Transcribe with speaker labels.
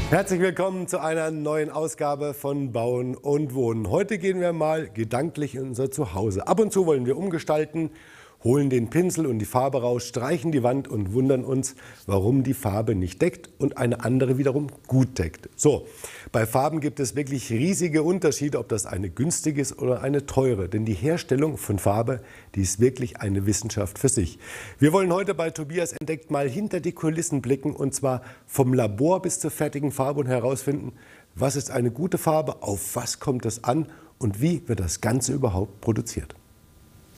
Speaker 1: Herzlich willkommen zu einer neuen Ausgabe von Bauen und Wohnen. Heute gehen wir mal gedanklich in unser Zuhause. Ab und zu wollen wir umgestalten, holen den Pinsel und die Farbe raus, streichen die Wand und wundern uns, warum die Farbe nicht deckt und eine andere wiederum gut deckt. So, bei Farben gibt es wirklich riesige Unterschiede, ob das eine günstige ist oder eine teure. Denn die Herstellung von Farbe, die ist wirklich eine Wissenschaft für sich. Wir wollen heute bei Tobias entdeckt mal hinter die Kulissen blicken und zwar vom Labor bis zur fertigen Farbe und herausfinden, was ist eine gute Farbe, auf was kommt es an und wie wird das Ganze überhaupt produziert.